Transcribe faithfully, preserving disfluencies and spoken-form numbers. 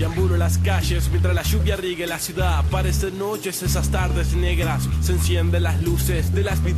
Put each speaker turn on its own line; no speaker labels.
deambulo las calles mientras la lluvia riegue la ciudad. Parecen noches esas tardes negras, se encienden las luces de las vidrieras.